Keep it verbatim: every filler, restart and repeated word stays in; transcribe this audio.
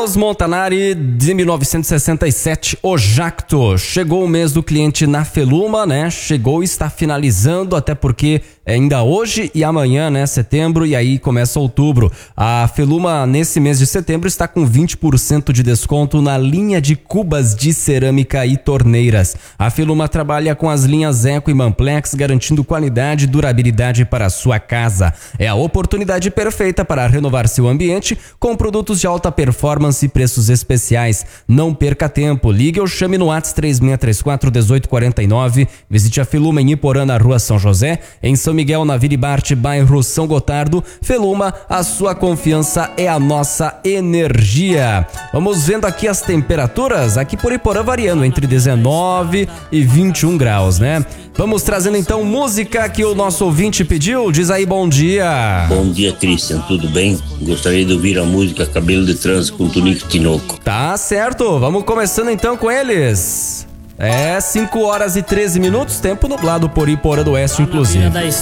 Carlos Montanari, de mil novecentos e sessenta e sete, o Jacto. Chegou o mês do cliente na Feluma, né? Chegou e está finalizando, até porque é ainda hoje e amanhã, né? Setembro, e aí começa outubro. A Feluma, nesse mês de setembro, está com vinte por cento de desconto na linha de cubas de cerâmica e torneiras. A Feluma trabalha com as linhas Eco e Manplex, garantindo qualidade e durabilidade para a sua casa. É a oportunidade perfeita para renovar seu ambiente com produtos de alta performance e preços especiais. Não perca tempo, ligue ou chame no WhatsApp três seis três quatro, um oito quatro nove. Visite a Feluma em Iporã, na Rua São José, em São Miguel, na Vila Bart, bairro São Gotardo. Feluma, a sua confiança é a nossa energia. Vamos vendo aqui as temperaturas, aqui por Iporã variando entre dezenove e vinte e um graus, né? Vamos trazendo então música que o nosso ouvinte pediu. Diz aí, bom dia. Bom dia, Christian, tudo bem? Gostaria de ouvir a música Cabelo de Trança com Tonico Tinoco. Tá certo, vamos começando então com eles. É cinco horas e treze minutos, tempo nublado por Iporã do Oeste, inclusive.